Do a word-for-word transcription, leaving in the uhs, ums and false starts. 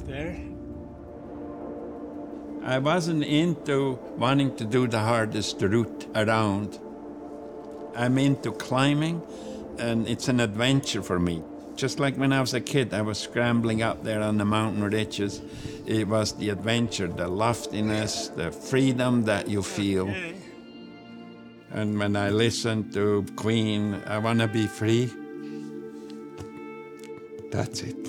there. I wasn't into wanting to do the hardest route around. I'm into climbing, and it's an adventure for me. Just like when I was a kid, I was scrambling up there on the mountain ridges. It was the adventure, the loftiness, the freedom that you feel. Okay. And when I listen to Queen, I want to be free. That's it.